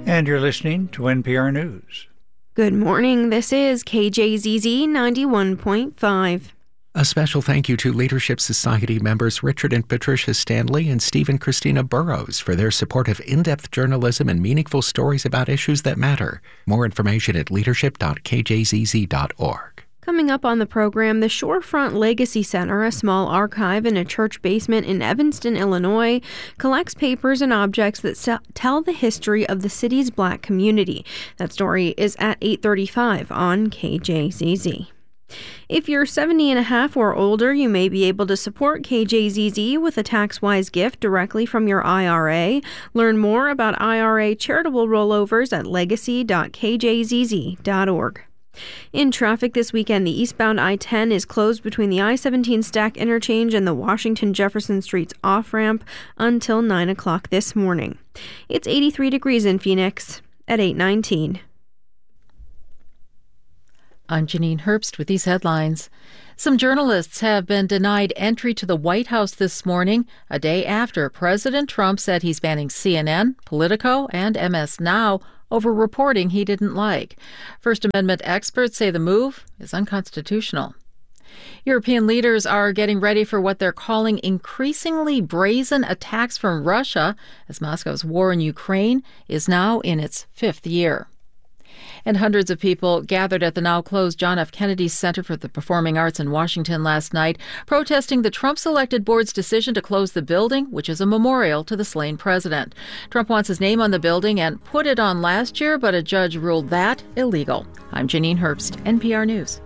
And you're listening to NPR News. Good morning. This is KJZZ 91.5. A special thank you to Leadership Society members Richard and Patricia Stanley and Steve and Christina Burrows for their support of in-depth journalism and meaningful stories about issues that matter. More information at leadership.kjzz.org. Coming up on the program, the Shorefront Legacy Center, a small archive in a church basement in Evanston, Illinois, collects papers and objects that tell the history of the city's Black community. That story is at 8:35 on KJZZ. If you're 70 and a half or older, you may be able to support KJZZ with a tax-wise gift directly from your IRA. Learn more about IRA charitable rollovers at legacy.kjzz.org. In traffic this weekend, the eastbound I-10 is closed between the I-17 Stack interchange and the Washington Jefferson Streets off-ramp until 9 o'clock this morning. It's 83 degrees in Phoenix at 8:19. I'm Janine Herbst with these headlines. Some journalists have been denied entry to the White House this morning, a day after President Trump said he's banning CNN, Politico, and MS Now over reporting he didn't like. First Amendment experts say the move is unconstitutional. European leaders are getting ready for what they're calling increasingly brazen attacks from Russia, as Moscow's war in Ukraine is now in its fifth year. And hundreds of people gathered at the now-closed John F. Kennedy Center for the Performing Arts in Washington last night, protesting the Trump-selected board's decision to close the building, which is a memorial to the slain president. Trump wants his name on the building and put it on last year, but a judge ruled that illegal. I'm Janine Herbst, NPR News.